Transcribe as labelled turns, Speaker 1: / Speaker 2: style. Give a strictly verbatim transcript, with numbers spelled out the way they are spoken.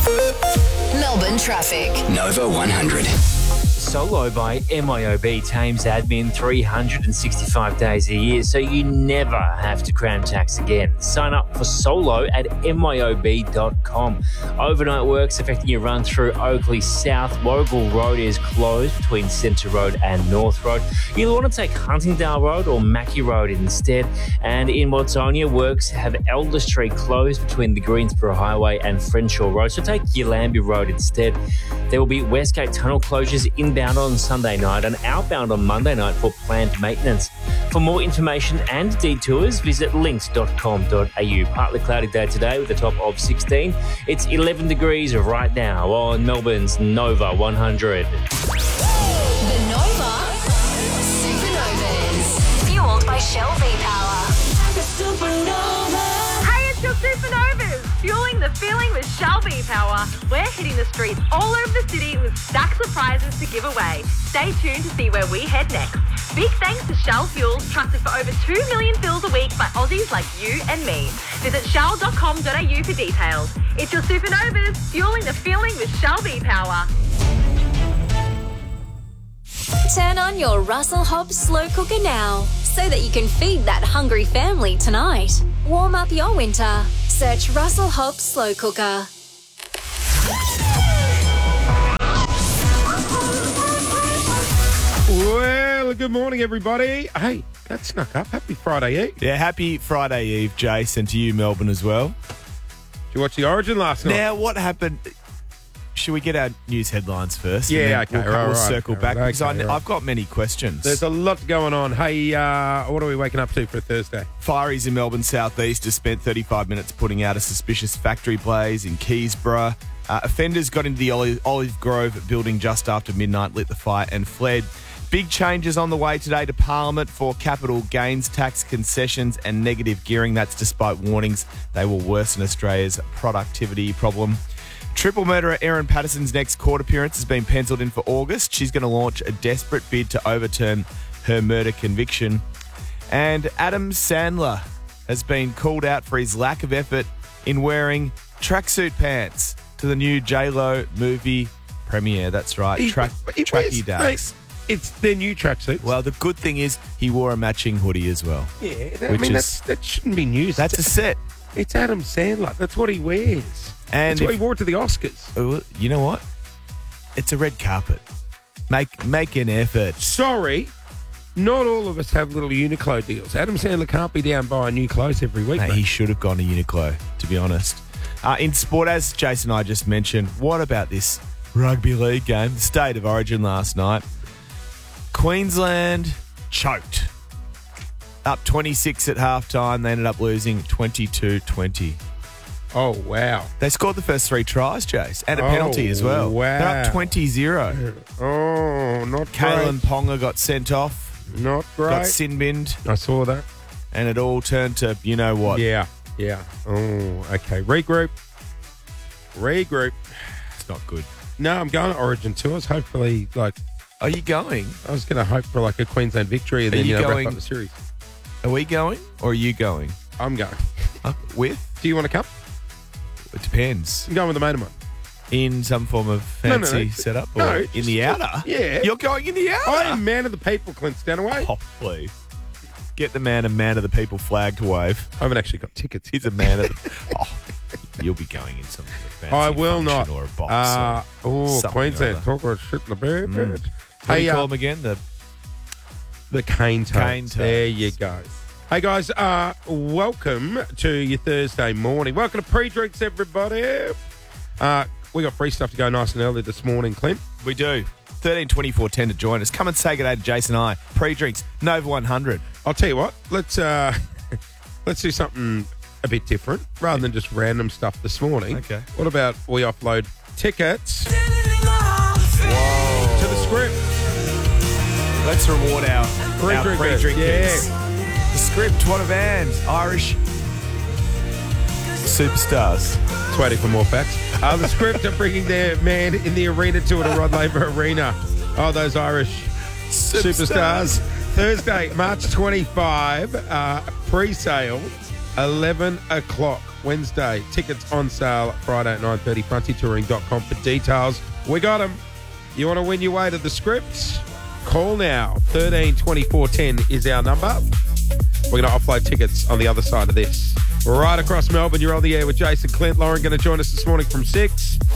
Speaker 1: Melbourne traffic. Nova one hundred.
Speaker 2: Solo by M I O B Thames Admin three hundred sixty-five days a year, so you never have to cram tax again. Sign up for Solo at M I O B dot com. Overnight works affecting your run through Oakley South. Warragul Road is closed between Centre Road and North Road. You'll want to take Huntingdale Road or Mackie Road instead. And in Watsonia, works have Elder Street closed between the Greensboro Highway and Frenshaw Road, so take Yallambie Road instead. There will be Westgate Tunnel closures inbound on Sunday night and outbound on Monday night for planned maintenance. For more information and detours, visit links dot com dot a u. Partly cloudy day today with a top of sixteen. It's eleven degrees right now on Melbourne's Nova one hundred.
Speaker 1: The Nova Supernovas. Fueled by Shell V-Power.
Speaker 3: Hey, it's your Supernovas, fueling the feeling with Shell V-Power. We're hitting the streets all over the city with stacks of prizes to give away. Stay tuned to see where we head next. Big thanks to Shell Fuels, trusted for over two million fills a week by Aussies like you and me. Visit shell dot com dot a u for details. It's your Supernovas, fueling the feeling with Shell V-Power.
Speaker 4: Turn on your Russell Hobbs slow cooker now so that you can feed that hungry family tonight. Warm up your winter. Search Russell Hobbs slow cooker.
Speaker 5: Well, good morning, everybody. Hey, that snuck up. Happy Friday Eve.
Speaker 6: Yeah, happy Friday Eve, Jace, and to you, Melbourne, as well.
Speaker 5: Did you watch the Origin last night?
Speaker 6: Now, what happened? Should we get our news headlines first?
Speaker 5: Yeah,
Speaker 6: and then
Speaker 5: okay,
Speaker 6: We'll,
Speaker 5: right,
Speaker 6: we'll
Speaker 5: right,
Speaker 6: circle
Speaker 5: okay,
Speaker 6: back
Speaker 5: right,
Speaker 6: because
Speaker 5: okay,
Speaker 6: I,
Speaker 5: right.
Speaker 6: I've got many questions.
Speaker 5: There's a lot going on. Hey, uh, what are we waking up to for a Thursday?
Speaker 6: Fireys in Melbourne southeast has spent thirty-five minutes putting out a suspicious factory blaze in Keysborough. Uh, offenders got into the Olive, Olive Grove building just after midnight, lit the fire and fled. Big changes on the way today to Parliament for capital gains tax concessions and negative gearing. That's despite warnings they will worsen Australia's productivity problem. Triple murderer Erin Patterson's next court appearance has been penciled in for August. She's going to launch a desperate bid to overturn her murder conviction. And Adam Sandler has been called out for his lack of effort in wearing tracksuit pants to the new J-Lo movie premiere. That's right,
Speaker 5: He-
Speaker 6: track,
Speaker 5: he wears-
Speaker 6: tracky ducks.
Speaker 5: mate, It's their new tracksuits.
Speaker 6: Well, the good thing is he wore a matching hoodie as well.
Speaker 5: yeah, that, I
Speaker 6: which
Speaker 5: mean,
Speaker 6: is-
Speaker 5: that's, that shouldn't be news.
Speaker 6: That's a
Speaker 5: it's,
Speaker 6: set.
Speaker 5: it's Adam Sandler. That's what he wears.
Speaker 6: And
Speaker 5: That's what
Speaker 6: if-
Speaker 5: he wore to the Oscars.
Speaker 6: Oh, you know what? It's a red carpet. Make make an effort.
Speaker 5: Sorry, not all of us have little Uniqlo deals. Adam Sandler can't be down buying new clothes every week.
Speaker 6: Mate,
Speaker 5: mate.
Speaker 6: he should have gone to Uniqlo, to be honest. Uh, in sport, as Jason and I just mentioned, what about this rugby league game? The State of Origin last night. Queensland choked. Up twenty-six at halftime. They ended up losing twenty-two twenty.
Speaker 5: Oh, wow.
Speaker 6: They scored the first three tries, Jace, and a
Speaker 5: Oh,
Speaker 6: penalty as well.
Speaker 5: wow.
Speaker 6: They're up twenty zero.
Speaker 5: Oh, not
Speaker 6: Kalen
Speaker 5: great.
Speaker 6: Ponga got sent off,
Speaker 5: Not
Speaker 6: got
Speaker 5: great.
Speaker 6: sin binned,
Speaker 5: I saw that.
Speaker 6: and it all turned to, you know what?
Speaker 5: Yeah, yeah. Oh, okay. Regroup. Regroup.
Speaker 6: It's not good.
Speaker 5: No, I'm going to Origin Tours. Hopefully, like,
Speaker 6: Are you going?
Speaker 5: I was going to hope for like a Queensland victory and
Speaker 6: Are
Speaker 5: then,
Speaker 6: you
Speaker 5: you know,
Speaker 6: going-
Speaker 5: wrap up the series.
Speaker 6: Are we going or are you going?
Speaker 5: I'm going.
Speaker 6: Uh, with?
Speaker 5: Do you want to come?
Speaker 6: It depends.
Speaker 5: I'm going with a mate of mine.
Speaker 6: In some form of
Speaker 5: No, no, no.
Speaker 6: fancy setup or
Speaker 5: No,
Speaker 6: in
Speaker 5: just-
Speaker 6: the outer?
Speaker 5: yeah.
Speaker 6: You're going in the outer?
Speaker 5: I am man of the people, Clint Stanaway.
Speaker 6: Oh, please. Get the man a man of the people flag to wave.
Speaker 5: I haven't actually got tickets.
Speaker 6: He's a man of the... Oh, you'll be going in some fancy
Speaker 5: I will not.
Speaker 6: function or a box.
Speaker 5: Uh,
Speaker 6: or
Speaker 5: oh,
Speaker 6: something or
Speaker 5: Queensland.
Speaker 6: other.
Speaker 5: Talk about shit in the bed.
Speaker 6: Mm. What do
Speaker 5: Hey,
Speaker 6: you
Speaker 5: uh,
Speaker 6: call them again? The
Speaker 5: The cane toads.
Speaker 6: Cane toads.
Speaker 5: There you go. Hey, guys, uh, welcome to your Thursday morning. Welcome to Pre-Drinks, everybody. Uh, we got free stuff to go nice and early this morning, Clint.
Speaker 6: We do. thirteen twenty-four ten to join us. Come and say good day to Jason and I. Pre-drinks, Nova one hundred.
Speaker 5: I'll tell you what, let's uh, let's do something a bit different rather than just random stuff this morning.
Speaker 6: Okay.
Speaker 5: What about we offload tickets to the script?
Speaker 6: Let's reward our, our
Speaker 5: Pre-drinkers,
Speaker 6: pre-drinkers.
Speaker 5: yeah.
Speaker 6: The Script, what a band. Irish superstars.
Speaker 5: Just waiting for more facts. Uh, the Script are bringing their man in the arena tour to Rod Laver Arena. Oh, those Irish superstars. Thursday, March twenty-fifth, uh, pre-sale, eleven o'clock. Wednesday. Tickets on sale Friday at nine thirty. frontier touring dot com for details. We got them. You want to win your way to the script? Call now. thirteen twenty-four ten is our number. We're going to offload tickets on the other side of this. Right across Melbourne, you're on the air with Jason Clint. Lauren going to join us this morning from six.